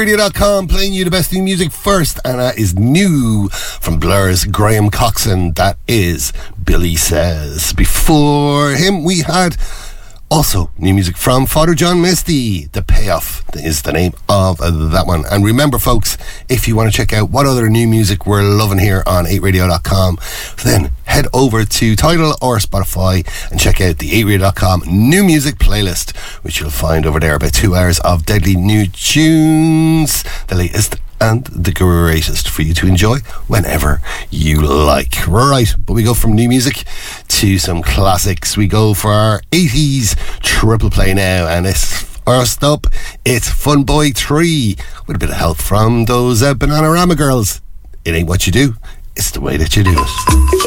8radio.com, playing you the best new music first, and that is new from Blur's Graham Coxon. That is Billy Says. Before him, we had also new music from Father John Misty. The Payoff is the name of that one. And remember, folks, if you want to check out what other new music we're loving here on 8radio.com, then head over to Tidal or Spotify and check out the 8radio.com new music playlist, which you'll find over there. About 2 hours of deadly new tunes, the latest and the greatest for you to enjoy whenever you like. Right, but we go from new music to some classics. We go for our 80s triple play now, and it's first up, it's Fun Boy 3 with a bit of help from those Bananarama girls. It ain't what you do, it's the way that you do it.